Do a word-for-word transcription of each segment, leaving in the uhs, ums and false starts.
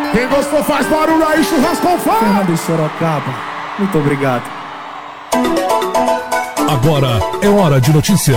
Quem gostou faz barulho aí, churrasco com fã. Fernando Sorocaba, muito obrigado. Agora é hora de notícias.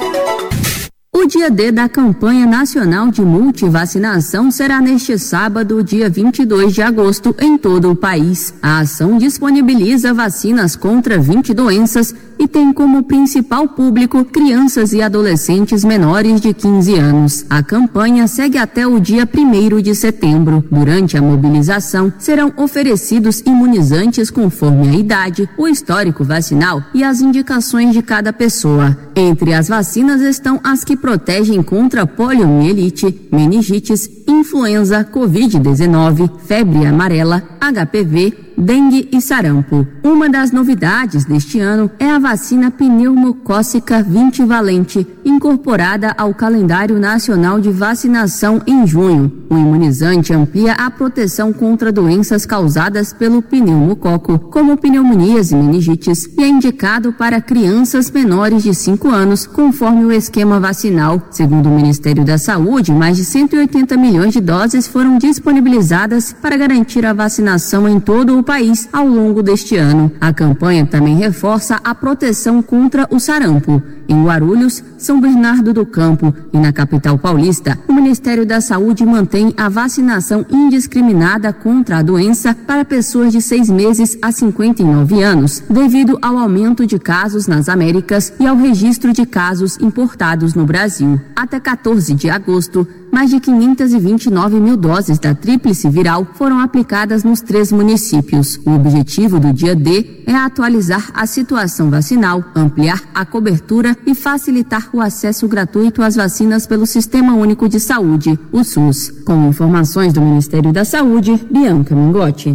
O dia D da campanha nacional de multivacinação será neste sábado, dia vinte e dois de agosto, em todo o país. A ação disponibiliza vacinas contra vinte doenças e tem como principal público crianças e adolescentes menores de quinze anos. A campanha segue até o dia primeiro de setembro. Durante a mobilização, serão oferecidos imunizantes conforme a idade, o histórico vacinal e as indicações de cada pessoa. Entre as vacinas estão as que protegem contra poliomielite, meningites, influenza, covid dezenove, febre amarela, H P V, dengue e sarampo. Uma das novidades deste ano é a vacina pneumocócica vinte valente, incorporada ao calendário nacional de vacinação em junho. O imunizante amplia a proteção contra doenças causadas pelo pneumococo, como pneumonias e meningites, e é indicado para crianças menores de cinco anos, conforme o esquema vacinal. Segundo o Ministério da Saúde, mais de cento e oitenta milhões de doses foram disponibilizadas para garantir a vacinação em todo o país ao longo deste ano. A campanha também reforça a proteção contra o sarampo. Em Guarulhos, São Bernardo do Campo e na capital paulista, o Ministério da Saúde mantém a vacinação indiscriminada contra a doença para pessoas de seis meses a cinquenta e nove anos, devido ao aumento de casos nas Américas e ao registro de casos importados no Brasil. Até quatorze de agosto, mais de quinhentas e vinte e nove mil doses da tríplice viral foram aplicadas nos três municípios. O objetivo do dia D é atualizar a situação vacinal, ampliar a cobertura e facilitar o acesso gratuito às vacinas pelo Sistema Único de Saúde, o SUS. Com informações do Ministério da Saúde, Bianca Mingotti.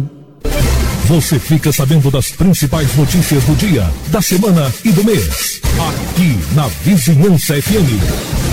Você fica sabendo das principais notícias do dia, da semana e do mês. Aqui na Vizinhança F M.